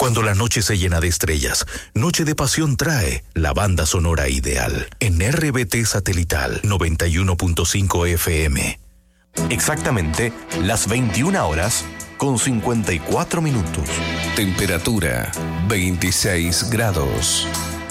Cuando la noche se llena de estrellas, Noche de Pasión trae la banda sonora ideal en RBT Satelital 91.5 FM. Exactamente las 21 horas con 54 minutos. Temperatura 26 grados.